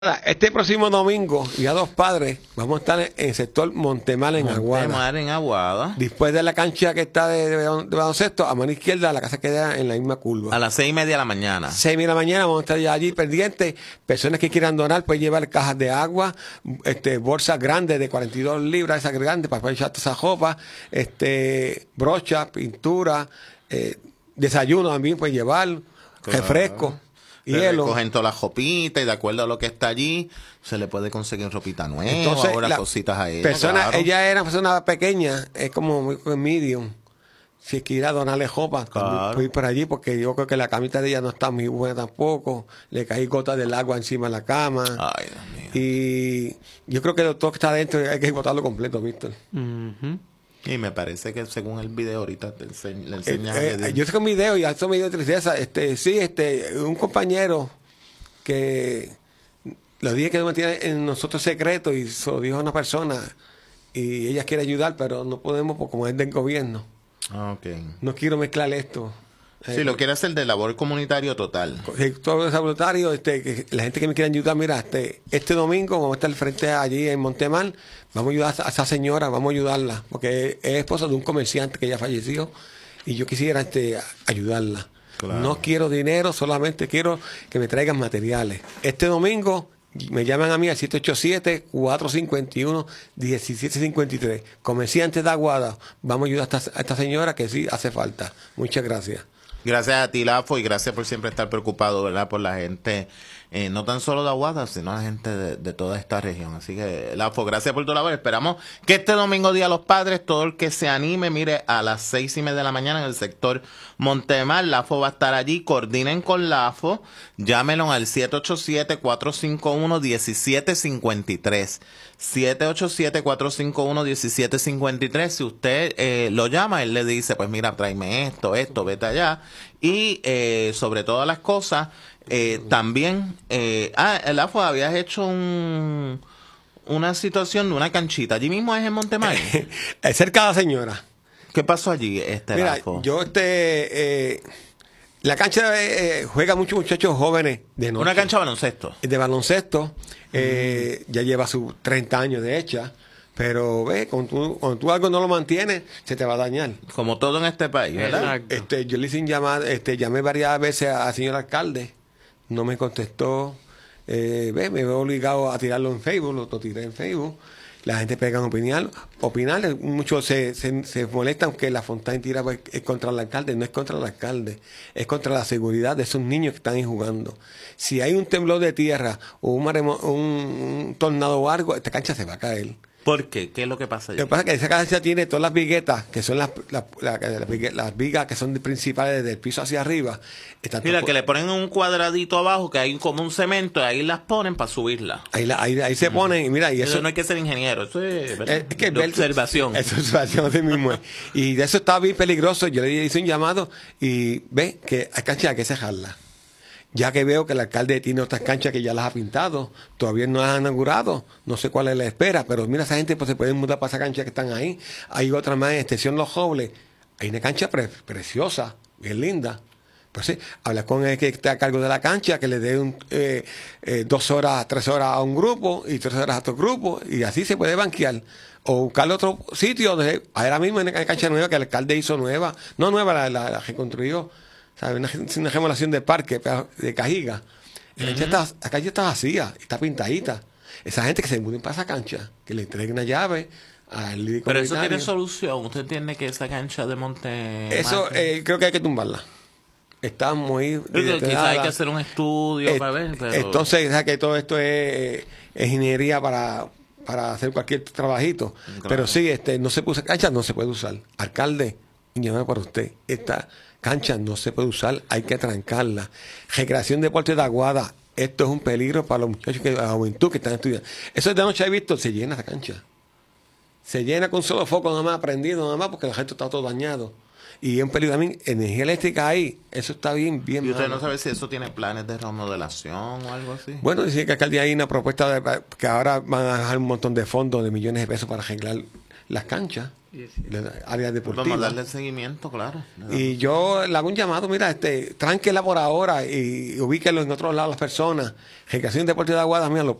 Este próximo domingo, día dos padres, vamos a estar en el sector Montemar en Aguada. Montemar en Aguada. Después de la cancha que está de baloncesto, a mano izquierda, la casa queda en la misma curva. A las 6:30 de la mañana. 6:30 de la mañana vamos a estar ya allí pendientes. Personas que quieran donar pueden llevar cajas de agua, bolsas grandes de 42 libras, esas grandes para poder echar esa ropa, brocha, pintura, desayuno también pueden llevar, refresco. Hielo. Cogen todas las ropitas y de acuerdo a lo que está allí, se le puede conseguir ropita nueva. Entonces, ahora cositas a ella. Claro. Ella era una persona pequeña, es como muy medium. Si quiera donarle ropa, claro, voy por allí porque yo creo que la camita de ella no está muy buena tampoco. Le caí gotas del agua encima de la cama. Ay, Dios mío. Y yo creo que todo que está adentro hay que botarlo completo, Víctor. Y me parece que según el video ahorita le enseñas yo tengo un video y esto me dio tristeza. Un compañero que lo dije que no mantiene en nosotros secreto y se lo dijo a una persona y ella quiere ayudar, pero no podemos porque como es del gobierno. Okay. No quiero mezclar esto. Sí, lo quiere hacer de labor comunitario total. Todo es voluntario, que la gente que me quiera ayudar, mira, este domingo vamos a estar al frente allí en Montemar, vamos a ayudar a esa señora, vamos a ayudarla, porque es esposa de un comerciante que ya falleció y yo quisiera ayudarla. Claro. No quiero dinero, solamente quiero que me traigan materiales. Este domingo me llaman a mí al 787-451-1753. Comerciantes de Aguada, vamos a ayudar a esta señora que sí hace falta. Muchas gracias. Gracias a ti, Lafo, y gracias por siempre estar preocupado, ¿verdad? Por la gente, no tan solo de Aguada, sino la gente de toda esta región. Así que, Lafo, gracias por tu labor. Esperamos que este domingo, Día de los Padres, todo el que se anime, mire, a las 6:30 de la mañana en el sector Montemar, Lafo va a estar allí. Coordinen con Lafo, llámenlo al 787-451-1753. 787-451-1753. Si usted lo llama, él le dice, pues mira, tráeme esto, vete allá. Y sobre todas las cosas, también, el AFO habías hecho una situación de una canchita. Allí mismo es en Montemar. Cerca de la señora. ¿Qué pasó allí, Mira, AFO? La cancha juega muchos muchachos jóvenes de noche. Una cancha de baloncesto. De baloncesto. Ya lleva sus 30 años de hecha. Pero cuando tú algo no lo mantienes, se te va a dañar. Como todo en este país, ¿verdad? Yo le hice llamé varias veces al señor alcalde. No me contestó. Me veo obligado a tirarlo en Facebook. Lo tiré en Facebook. La gente pega en opinar. Muchos se molestan que la Fontana tira es contra el alcalde. No es contra el alcalde, es contra la seguridad de esos niños que están ahí jugando. Si hay un temblor de tierra o un tornado o algo, esta cancha se va a caer. ¿Por qué? ¿Qué es lo que pasa allí? Lo que pasa es que esa cancha tiene todas las viguetas, que son las vigas que son principales desde el piso hacia arriba. Mira, que le ponen un cuadradito abajo, que hay como un cemento, y ahí las ponen para subirla. Ahí se ponen, y mira, y eso no hay que ser ingeniero, eso es que de observación. Es observación, así mismo es. Y de eso estaba bien peligroso. Yo le hice un llamado y ve que hay canchas hay que cejarla. Ya que veo que el alcalde tiene otras canchas que ya las ha pintado, todavía no las ha inaugurado, no sé cuál es la espera, pero mira, esa gente pues se puede mudar para esa cancha que están ahí. Hay otra más en Extensión Los Robles, hay una cancha preciosa, bien linda. Pues sí, habla con el que está a cargo de la cancha, que le dé 2 horas, 3 horas a un grupo y 3 horas a otro grupo, y así se puede banquear. O buscarle otro sitio, ahora mismo en la cancha nueva que el alcalde hizo nueva, no nueva, la reconstruyó. ¿Sabe? Una remodelación de parque de Cajiga. La cancha está vacía, está pintadita. Esa gente que se muden para esa cancha, que le entreguen una llave al líder. Pero eso tiene solución. ¿Usted entiende que esa cancha de Montemar? Eso creo que hay que tumbarla. Está muy... Quizás hay que hacer un estudio para ver. Pero... Entonces, ¿sabes? Que todo esto es ingeniería para hacer cualquier trabajito. Claro. Pero sí, no se puede usar cancha, no se puede usar. Alcalde, llamar para usted. Esta cancha no se puede usar, hay que trancarla. Recreación Deporte de Aguada, esto es un peligro para los muchachos, la juventud que están estudiando. Eso de noche he visto, se llena esa cancha. Se llena con solo foco nada más prendido, nada más porque la gente está todo dañado. Y es un peligro también, energía eléctrica ahí, eso está bien. ¿Y usted no sabe si eso tiene planes de remodelación o algo así? Bueno, dice que alcaldía hay una propuesta que ahora van a dejar un montón de fondos de millones de pesos para arreglar las canchas. áreas Vamos a deportivas. darle seguimiento, claro. Y yo le hago un llamado, mira, tránquela por ahora y ubíquelo en otros lados las personas. Recreación Deportiva de Aguadas, mira,